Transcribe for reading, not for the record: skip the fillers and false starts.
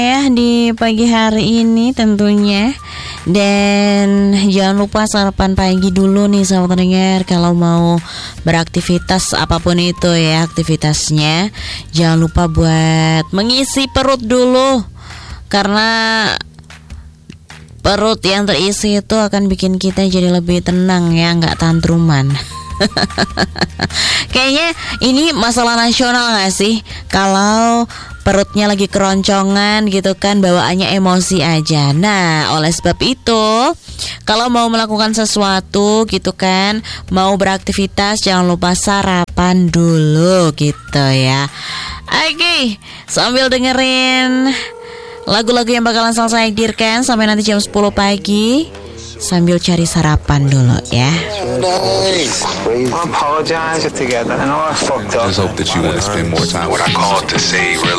ya di pagi hari ini tentunya. Dan jangan lupa sarapan pagi dulu nih sahabat pendengar. Kalau mau beraktivitas apapun itu ya aktivitasnya, jangan lupa buat mengisi perut dulu. Karena perut yang terisi itu akan bikin kita jadi lebih tenang ya, nggak tantruman. Kayaknya ini masalah nasional gak sih? Kalau perutnya lagi keroncongan gitu kan, bawaannya emosi aja. Nah, oleh sebab itu, kalau mau melakukan sesuatu gitu kan, mau beraktivitas, jangan lupa sarapan dulu gitu ya. Oke, sambil dengerin lagu-lagu yang bakalan saya hadirkan sampai nanti jam 10 pagi, sambil cari sarapan dulu ya. I apologize together. I know I fucked up. Just hope that you want to spend more time with